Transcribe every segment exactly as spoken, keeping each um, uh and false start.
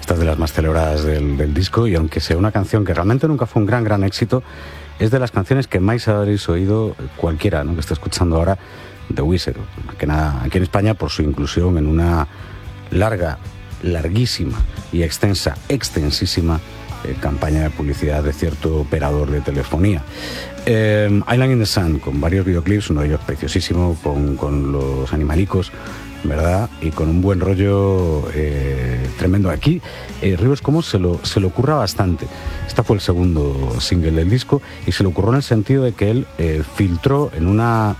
esta es de las más celebradas del, del disco, y aunque sea una canción que realmente nunca fue un gran, gran éxito, es de las canciones que más habréis oído cualquiera, ¿no?, que esté escuchando ahora de Weezer, más que nada aquí en España, por su inclusión en una larga, larguísima y extensa, extensísima eh, campaña de publicidad de cierto operador de telefonía. Eh, Island in the Sun, con varios videoclips, uno de ellos preciosísimo, con, con los animalicos, ¿verdad? Y con un buen rollo eh, tremendo. Aquí eh, Rivers Cuomo se lo, se lo ocurra bastante. Este fue el segundo single del disco, y se le ocurrió en el sentido de que él eh, filtró en una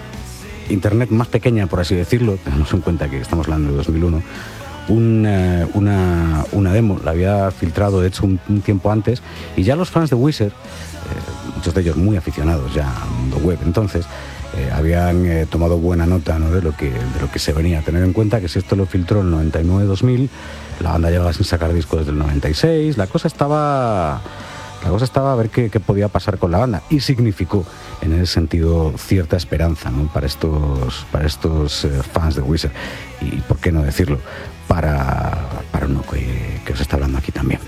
internet más pequeña, por así decirlo, tenemos en cuenta que estamos hablando de dos mil uno, una, una, una demo, la había filtrado de hecho un, un tiempo antes, y ya los fans de Weezer, eh, muchos de ellos muy aficionados ya al mundo web entonces, Eh, habían eh, tomado buena nota, ¿no?, de lo que de lo que se venía. Tener en cuenta que si esto lo filtró en el noventa y nueve dos mil, la banda llevaba sin sacar discos desde el noventa y seis, la cosa estaba la cosa estaba a ver qué, qué podía pasar con la banda, y significó en ese sentido cierta esperanza, ¿no?, para estos para estos eh, fans de Weezer, y por qué no decirlo, para, para uno que, que os está hablando aquí también.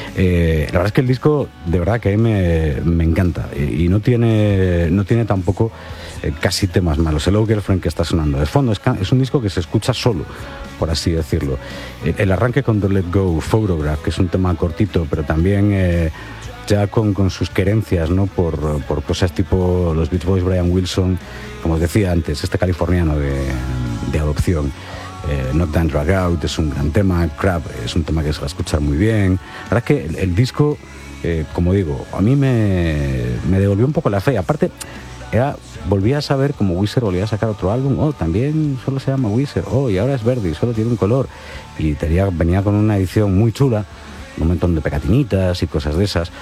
Eh, la verdad es que el disco de verdad que a mí me, me encanta, y, y no tiene no tiene tampoco eh, casi temas malos. El Hello Girlfriend que está sonando de fondo es, es un disco que se escucha solo, por así decirlo. Eh, el arranque con Don't Let Go, Photograph, que es un tema cortito, pero también eh, ya con, con sus querencias, ¿no?, por, por cosas tipo los Beach Boys, Brian Wilson, como os decía antes, este californiano de, de adopción. Eh, Knock Down Drag Out es un gran tema, Crab es un tema que se va a escuchar muy bien. La verdad es que el, el disco, eh, como digo, a mí me, me devolvió un poco la fe. Aparte, era, volvía a saber como Weezer volvía a sacar otro álbum, oh, también solo se llama Weezer, oh, y ahora es verde y solo tiene un color, y tenía, venía con una edición muy chula, un montón de pegatinitas y cosas de esas.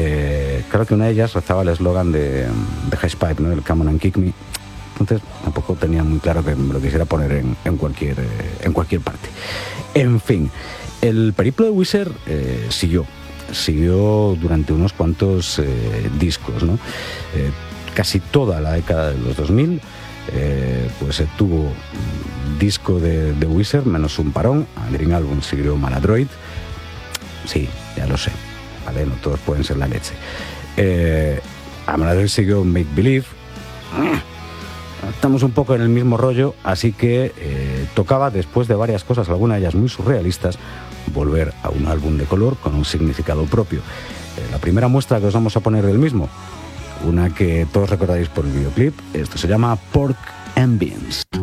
Eh, creo que una de ellas rezaba el eslogan de, de Highspipe, ¿no?, el Come on and Kick Me. Entonces tampoco tenía muy claro que me lo quisiera poner en, en, cualquier, eh, en cualquier parte. En fin, el periplo de Weezer eh, siguió, siguió durante unos cuantos eh, discos, ¿no? Eh, casi toda la década de los dos mil, eh, pues eh, tuvo disco de, de Weezer, menos un parón. A Green Album siguió Maladroid. Sí, ya lo sé, ¿vale? No todos pueden ser la leche. Eh, a Maladroid siguió Make Believe. Estamos un poco en el mismo rollo, así que eh, tocaba, después de varias cosas, algunas de ellas muy surrealistas, volver a un álbum de color con un significado propio. Eh, la primera muestra que os vamos a poner del mismo, una que todos recordaréis por el videoclip, esto se llama Pork and Beans.